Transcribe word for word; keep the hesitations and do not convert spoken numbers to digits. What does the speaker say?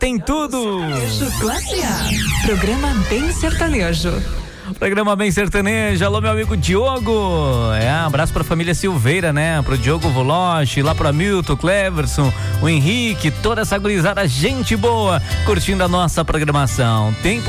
tem tudo. Sertanejo Classe A. Programa bem sertanejo. Programa bem sertanejo. Alô, meu amigo Diogo. É, um abraço pra família Silveira, né? Pro Diogo Voloche, lá pro Hamilton, Cleverson, o Henrique, toda essa gurizada, gente boa, curtindo a nossa programação. Tempo